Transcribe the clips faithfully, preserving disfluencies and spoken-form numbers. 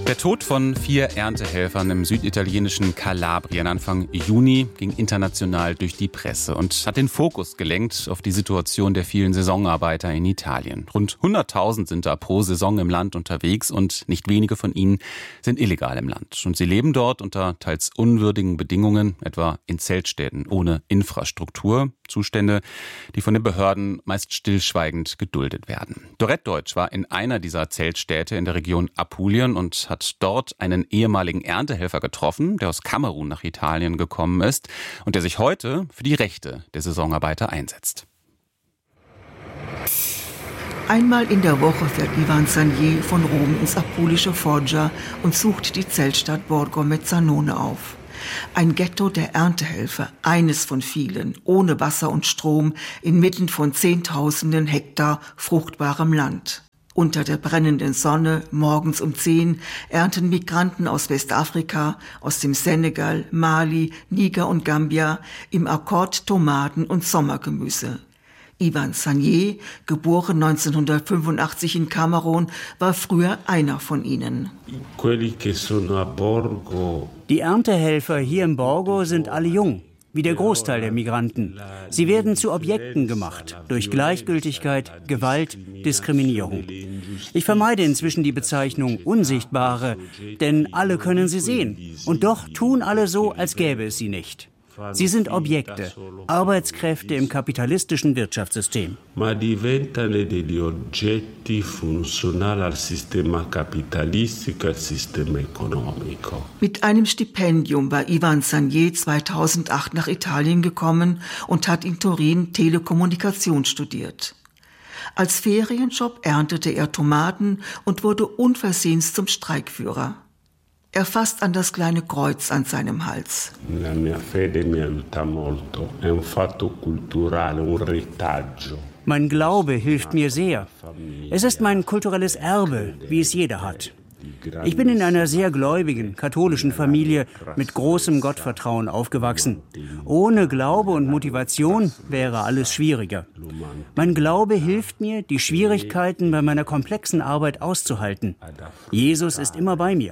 Der Tod von vier Erntehelfern im süditalienischen Kalabrien Anfang Juni ging international durch die Presse und hat den Fokus gelenkt auf die Situation der vielen Saisonarbeiter in Italien. Rund hunderttausend sind da pro Saison im Land unterwegs und nicht wenige von ihnen sind illegal im Land. Und sie leben dort unter teils unwürdigen Bedingungen, etwa in Zeltstädten ohne Infrastruktur. Zustände, die von den Behörden meist stillschweigend geduldet werden. Dorette Deutsch war in einer dieser Zeltstädte in der Region Apulien und hat dort einen ehemaligen Erntehelfer getroffen, der aus Kamerun nach Italien gekommen ist und der sich heute für die Rechte der Saisonarbeiter einsetzt. Einmal in der Woche fährt Ivan Sagnier von Rom ins apulische Foggia und sucht die Zeltstadt Borgo Mezzanone auf. Ein Ghetto der Erntehelfer, eines von vielen, ohne Wasser und Strom, inmitten von Zehntausenden Hektar fruchtbarem Land. Unter der brennenden Sonne, morgens um zehn, ernten Migranten aus Westafrika, aus dem Senegal, Mali, Niger und Gambia im Akkord Tomaten und Sommergemüse. Ivan Sagnier, geboren neunzehnhundertfünfundachtzig in Kamerun, war früher einer von ihnen. Die Erntehelfer hier im Borgo sind alle jung, wie der Großteil der Migranten. Sie werden zu Objekten gemacht, durch Gleichgültigkeit, Gewalt, Diskriminierung. Ich vermeide inzwischen die Bezeichnung Unsichtbare, denn alle können sie sehen. Und doch tun alle so, als gäbe es sie nicht. Sie sind Objekte, Arbeitskräfte im kapitalistischen Wirtschaftssystem. Ma diventano degli oggetti funzionali al sistema capitalistico e al sistema economico. Mit einem Stipendium war Ivan Sagnier zweitausendacht nach Italien gekommen und hat in Turin Telekommunikation studiert. Als Ferienjob erntete er Tomaten und wurde unversehens zum Streikführer. Er fasst an das kleine Kreuz an seinem Hals. La mia fede mi aiuta molto. È un fatto culturale, un retaggio. Mein Glaube hilft mir sehr. Es ist mein kulturelles Erbe, wie es jeder hat. Ich bin in einer sehr gläubigen, katholischen Familie mit großem Gottvertrauen aufgewachsen. Ohne Glaube und Motivation wäre alles schwieriger. Mein Glaube hilft mir, die Schwierigkeiten bei meiner komplexen Arbeit auszuhalten. Jesus ist immer bei mir.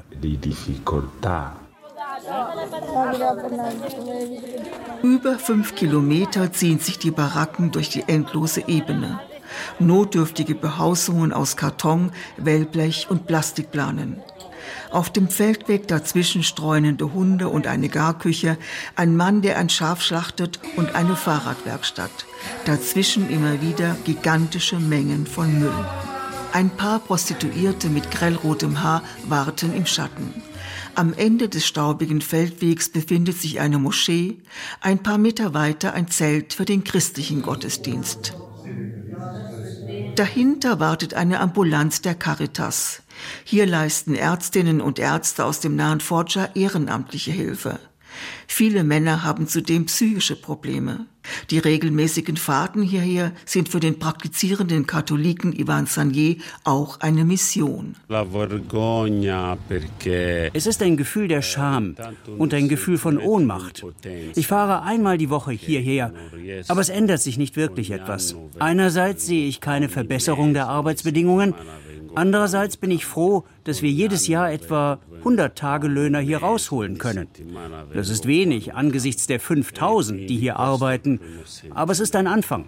Über fünf Kilometer ziehen sich die Baracken durch die endlose Ebene. Notdürftige Behausungen aus Karton, Wellblech und Plastikplanen. Auf dem Feldweg dazwischen streunende Hunde und eine Garküche, ein Mann, der ein Schaf schlachtet und eine Fahrradwerkstatt. Dazwischen immer wieder gigantische Mengen von Müll. Ein paar Prostituierte mit grellrotem Haar warten im Schatten. Am Ende des staubigen Feldwegs befindet sich eine Moschee, ein paar Meter weiter ein Zelt für den christlichen Gottesdienst. Dahinter wartet eine Ambulanz der Caritas. Hier leisten Ärztinnen und Ärzte aus dem nahen Foggia ehrenamtliche Hilfe. Viele Männer haben zudem psychische Probleme. Die regelmäßigen Fahrten hierher sind für den praktizierenden Katholiken Ivan Sagnier auch eine Mission. Es ist ein Gefühl der Scham und ein Gefühl von Ohnmacht. Ich fahre einmal die Woche hierher, aber es ändert sich nicht wirklich etwas. Einerseits sehe ich keine Verbesserung der Arbeitsbedingungen, andererseits bin ich froh, dass wir jedes Jahr etwa hundert Tagelöhner hier rausholen können. Das ist wenig angesichts der fünftausend, die hier arbeiten, aber es ist ein Anfang.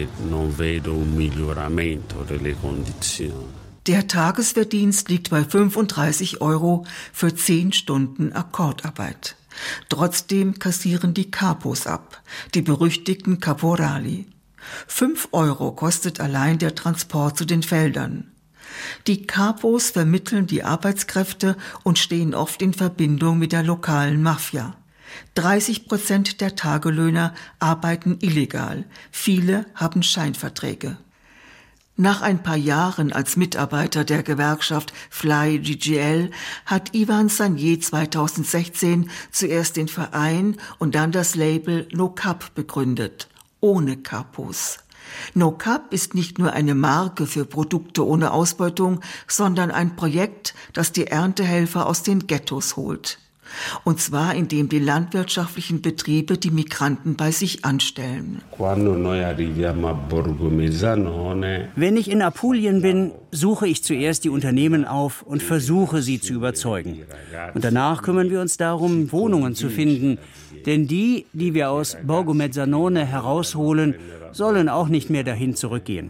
Der Tagesverdienst liegt bei fünfunddreißig Euro für zehn Stunden Akkordarbeit. Trotzdem kassieren die Capos ab, die berüchtigten Caporali. Fünf Euro kostet allein der Transport zu den Feldern. Die Capos vermitteln die Arbeitskräfte und stehen oft in Verbindung mit der lokalen Mafia. dreißig Prozent der Tagelöhner arbeiten illegal, viele haben Scheinverträge. Nach ein paar Jahren als Mitarbeiter der Gewerkschaft Fly G G L hat Ivan Sagnier zweitausendsechzehn zuerst den Verein und dann das Label No Cap begründet, ohne Capos. No Cap ist nicht nur eine Marke für Produkte ohne Ausbeutung, sondern ein Projekt, das die Erntehelfer aus den Ghettos holt. Und zwar, indem die landwirtschaftlichen Betriebe die Migranten bei sich anstellen. Wenn ich in Apulien bin, suche ich zuerst die Unternehmen auf und versuche, sie zu überzeugen. Und danach kümmern wir uns darum, Wohnungen zu finden. Denn die, die wir aus Borgo Mezzanone herausholen, sollen auch nicht mehr dahin zurückgehen.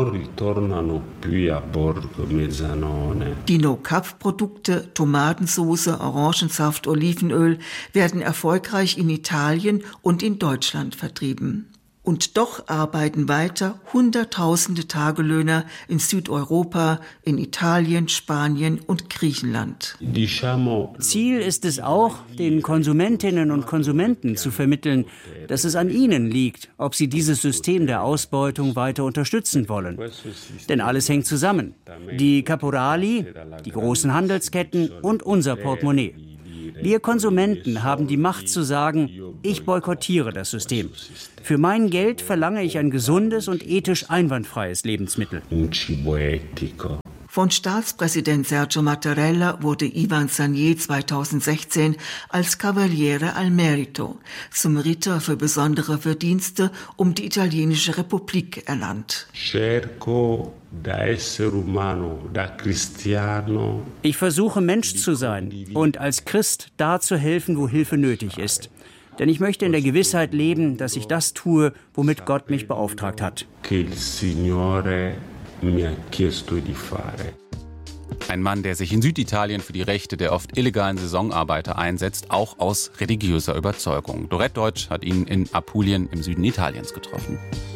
Die No-Cap-Produkte, Tomatensauce, Orangensaft, Olivenöl werden erfolgreich in Italien und in Deutschland vertrieben. Und doch arbeiten weiter Hunderttausende Tagelöhner in Südeuropa, in Italien, Spanien und Griechenland. Ziel ist es auch, den Konsumentinnen und Konsumenten zu vermitteln, dass es an ihnen liegt, ob sie dieses System der Ausbeutung weiter unterstützen wollen. Denn alles hängt zusammen. Die Caporali, die großen Handelsketten und unser Portemonnaie. Wir Konsumenten haben die Macht zu sagen, ich boykottiere das System. Für mein Geld verlange ich ein gesundes und ethisch einwandfreies Lebensmittel. Von Staatspräsident Sergio Mattarella wurde Ivan Sagnier zweitausendsechzehn als Cavaliere al Merito zum Ritter für besondere Verdienste um die italienische Republik ernannt. Ich versuche, Mensch zu sein und als Christ da zu helfen, wo Hilfe nötig ist. Denn ich möchte in der Gewissheit leben, dass ich das tue, womit Gott mich beauftragt hat. Ein Mann, der sich in Süditalien für die Rechte der oft illegalen Saisonarbeiter einsetzt, auch aus religiöser Überzeugung. Dorette Deutsch hat ihn in Apulien im Süden Italiens getroffen.